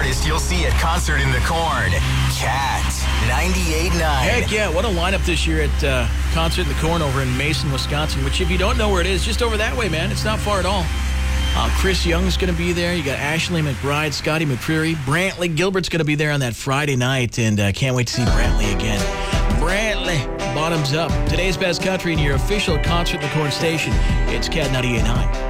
artist you'll see at Concert in the Corn. Cat 98.9. Heck yeah, what a lineup this year at Concert in the Corn over in Mason, Wisconsin, which if you don't know where it is, just over that way, man. It's not far at all. Chris Young's going to be there. You got Ashley McBride, Scotty McCreery. Brantley Gilbert's going to be there on that Friday night, and can't wait to see Brantley again. Brantley, bottoms up. Today's best country in your official Concert in the Corn station. It's Cat 98.9.